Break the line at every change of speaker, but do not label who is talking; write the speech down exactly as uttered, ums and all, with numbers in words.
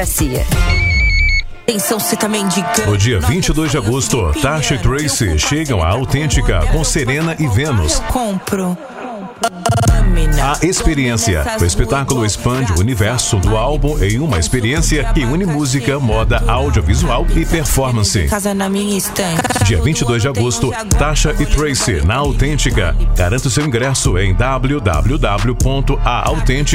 Atenção, você tá mendigando.
No dia vinte e dois de agosto, Tasha e Tracy chegam à Autêntica com Serena e Vênus.
Eu compro.
A experiência. O espetáculo expande o universo do álbum em uma experiência que une música, moda, audiovisual e performance.
Casa na minha estante.
Dia vinte e dois de agosto, Tasha e Tracy na Autêntica. Garanta o seu ingresso em w w w ponto a autêntica